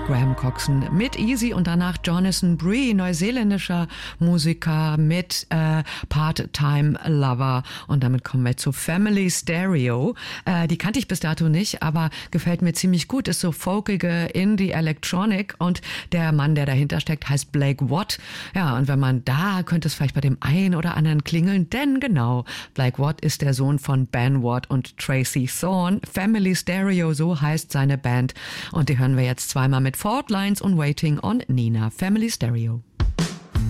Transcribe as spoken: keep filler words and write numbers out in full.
Graham Coxon mit Easy und danach Jonathan Bree, neuseeländischer Musiker mit äh, Part-Time Lover. Und damit kommen wir zu Family Stereo. Äh, die kannte ich bis dato nicht, aber gefällt mir ziemlich gut. Ist so folkige Indie-Electronic und der Mann, der dahinter steckt, heißt Blake Watt. Ja, und wenn man da, könnte es vielleicht bei dem einen oder anderen klingeln, denn genau, Blake Watt ist der Sohn von Ben Watt und Tracy Thorn. Family Stereo, so heißt seine Band. Und die hören wir jetzt zweimal mit Fault Lines und Waiting on Nina. Family Stereo.